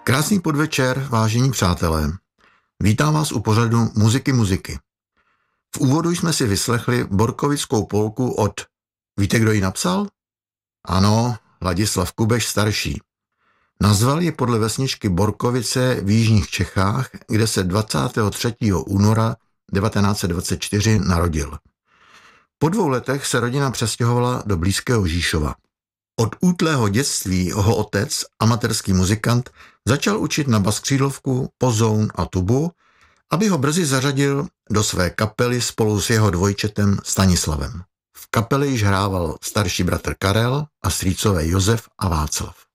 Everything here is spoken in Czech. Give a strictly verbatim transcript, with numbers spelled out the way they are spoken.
Krásný podvečer, vážení přátelé. Vítám vás u pořadu Muziky muziky. V úvodu jsme si vyslechli borkovickou polku od... Víte, kdo ji napsal? Ano, Ladislav Kubeš starší. Nazval ji podle vesničky Borkovice v jižních Čechách, kde se dvacátého třetího února devatenáct set dvacet čtyři narodil. Po dvou letech se rodina přestěhovala do blízkého Žižkova. Od útlého dětství ho otec, amatérský muzikant, začal učit na baskřídlovku, pozoun a tubu, aby ho brzy zařadil do své kapely spolu s jeho dvojčetem Stanislavem. V kapele již hrával starší bratr Karel a strýcové Josef a Václav.